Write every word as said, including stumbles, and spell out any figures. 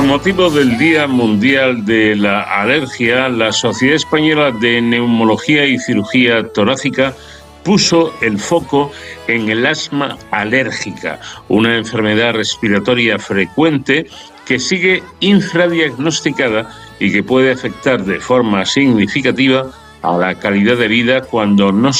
Con motivo del Día Mundial de la Alergia, la Sociedad Española de Neumología y Cirugía Torácica puso el foco en el asma alérgica, una enfermedad respiratoria frecuente que sigue infradiagnosticada y que puede afectar de forma significativa a la calidad de vida cuando no